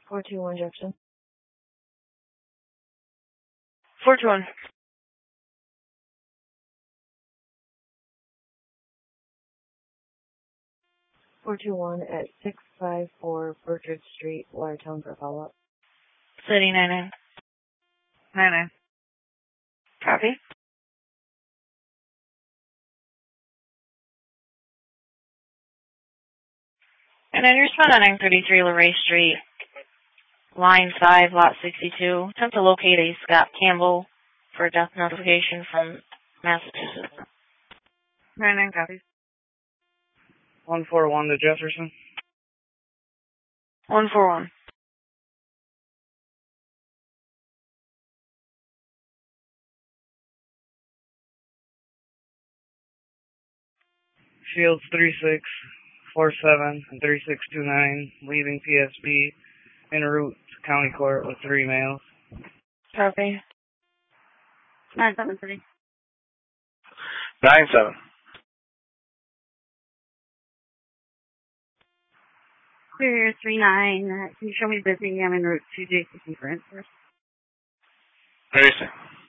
421 Jefferson. 421. 421 at 654 Bertrude Street, Watertown for follow-up. City 99. 99. Copy. And then respond on 933 Luray Street, line 5, lot 62. Attempt to locate a Scott Campbell for a death notification from Massachusetts. 99 copies. 141 to Jefferson. 141. Fields 3647 and 3629, leaving PSB, en route to County Court with 3 males. Copy. 973. 97. Clear 39. Can you show me busy? I'm en route to JCC for answers. Racing.